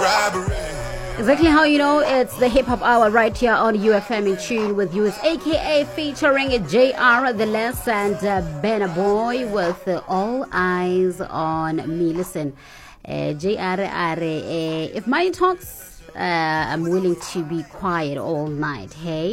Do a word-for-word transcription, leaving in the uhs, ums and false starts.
Exactly how you know it's the Hip Hop Hour right here on U F M in tune with you, aka featuring J R The Less and uh, Benna Boy with uh, All Eyes on Me. Listen, uh, J R, uh, if money talks, uh, I'm willing to be quiet all night. Hey.